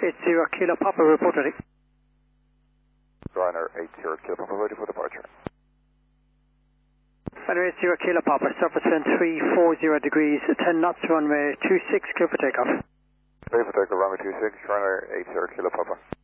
80 Kilo Papa, report ready. Ryanair 80 Kilo Papa, ready for departure. Ryanair 80 Kilo Papa, surface wind 340 degrees, 10 knots, runway 26, clear for takeoff. Clear for takeoff, runway 26, Ryanair 80 Kilo Papa.